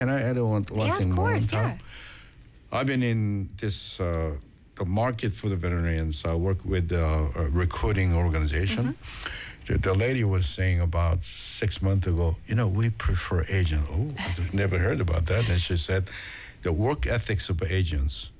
Can I add one Yeah, thing of more on course, top? yeah. I've been in this the market for the veterinarians. I work with a recruiting organization. The lady was saying about 6 months ago, we prefer agents. Oh, I've never heard about that. And she said, the work ethics of agents,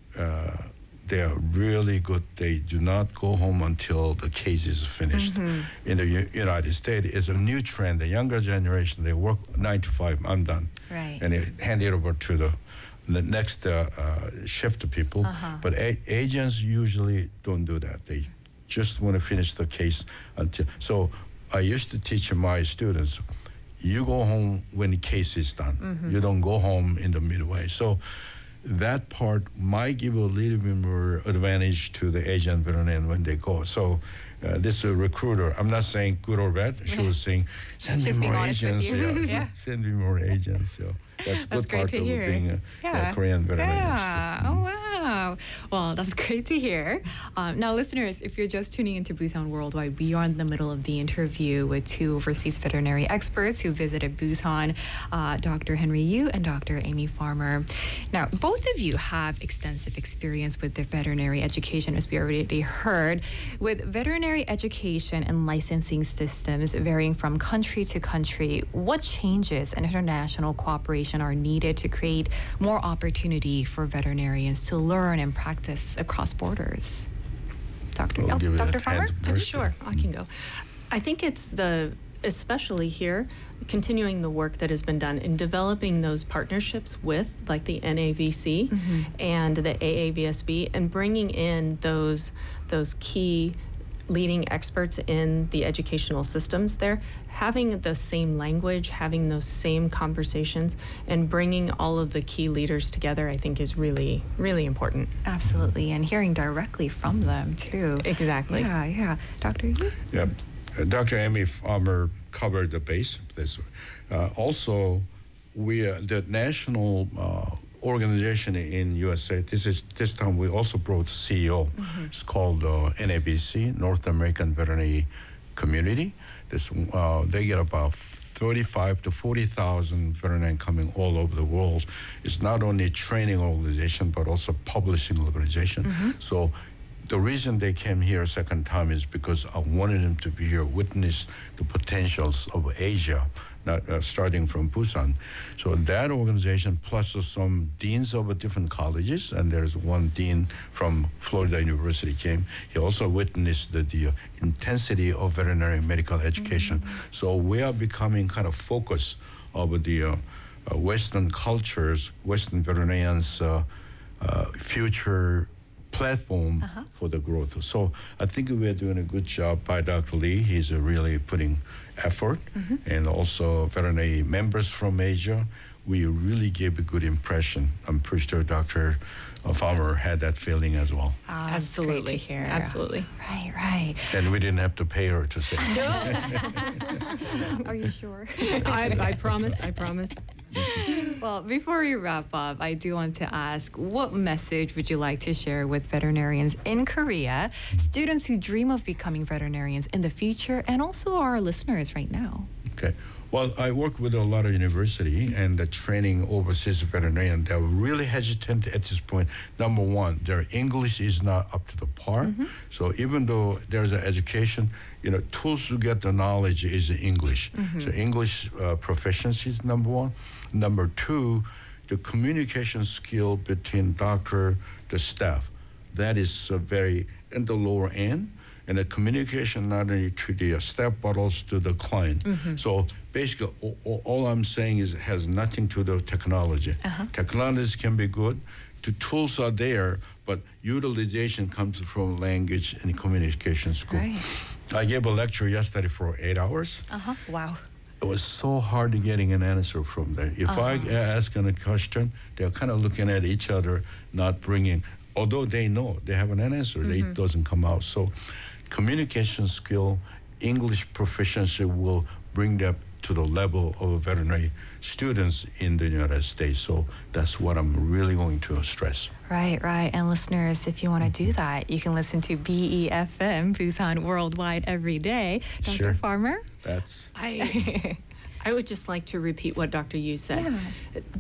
they are really good. They do not go home until the case is finished. In the United States, it's a new trend. The younger generation, they work 9 to 5, I'm done. Right. And they hand it over to the next shift people. But agents usually don't do that. They just want to finish the case until. So I used to teach my students, you go home when the case is done. You don't go home in the midway. So that part might give a little bit more advantage to the agent veterinarian when they go. So this recruiter, I'm not saying good or bad. She was saying, send me She's being more honest with agents. you. Yeah. Send me more agents. So that's That's good great part to of hear. being Yeah. a Korean veterinarian. Yeah. Oh, wow. Well, that's great to hear. Now, listeners, if you're just tuning into Busan Worldwide, we are in the middle of the interview with two overseas veterinary experts who visited Busan, Dr. Henry Yu and Dr. Amy Farmer. Now, both of you have extensive experience with the veterinary education, as we already heard, with veterinary education and licensing systems varying from country to country. What changes and international cooperation are needed to create more opportunity for veterinarians to learn and practice across borders? We'll give it Dr. a Farmer? hand first. Sure, I can go. I think it's especially here, continuing the work that has been done in developing those partnerships with, like the NAVC and the AAVSB, and bringing in those key leading experts in the educational systems there, having the same language, having those same conversations, and bringing all of the key leaders together, I think is really, really important. Absolutely, and hearing directly from them too. Exactly. Yeah. Dr. Yu? Yeah, Dr. Amy Farmer covered the base. Also, we the national organization in USA. This time we also brought CEO. It's called NAVC, North American Veterinary Community. They get about 35 to 40,000 veterinarians coming all over the world. It's not only a training organization but also publishing organization. So the reason they came here a second time is because I wanted them to be here, witness the potentials of Asia, not starting from Busan. So that organization, plus some deans of different colleges, and there's one dean from Florida University came. He also witnessed the intensity of veterinary medical education. So we are becoming kind of focus of the Western cultures, Western veterinarians' future platform for the growth. So I think we're doing a good job by Dr. Lee. He's really putting effort, and also veterinary members from Asia. We really gave a good impression. I'm pretty sure Dr. Farmer had that feeling as well. That's great to hear. Absolutely. Right. And we didn't have to pay her to say. Are you sure? I promise. Well, before we wrap up, I do want to ask, what message would you like to share with veterinarians in Korea, students who dream of becoming veterinarians in the future, and also our listeners right now? Okay. Well, I work with a lot of university and training overseas veterinarian. They're really hesitant at this point. Number one, their English is not up to the par. So even though there's an education, tools to get the knowledge is English. So English proficiency is number one. Number two, the communication skill between doctor, the staff. That is very in the lower end. And the communication not only to the staff but also to the client. So basically, all I'm saying is it has nothing to do with technology. Technology can be good. The tools are there, but utilization comes from language and communication school. Right. I gave a lecture yesterday for 8 hours. Wow. It was so hard to getting an answer from them. If I ask a question, they're kind of looking at each other, not bringing, although they know they have an answer, it doesn't come out. So communication skill, English proficiency will bring them to the level of veterinary students in the United States. So that's what I'm really going to stress. Right. And listeners, if you want to do that, you can listen to BEFM, Busan Worldwide, every day. Dr. Sure. Farmer? That's... I would just like to repeat what Dr. Yu said. Yeah.